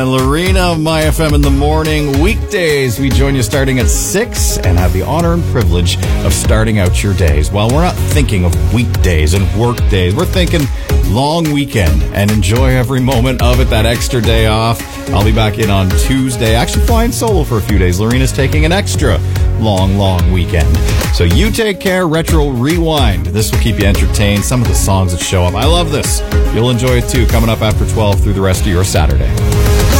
And Lorena, My FM in the morning. Weekdays, we join you starting at 6 and have the honor and privilege of starting out your days. Well, we're not thinking of weekdays and work days. We're thinking long weekend and enjoy every moment of it, that extra day off. I'll be back in on Tuesday, actually flying solo for a few days. Lorena's taking an extra long weekend. So you take care. Retro Rewind. This will keep you entertained. Some of the songs that show up. I love this. You'll enjoy it too, coming up after 12 through the rest of your Saturday.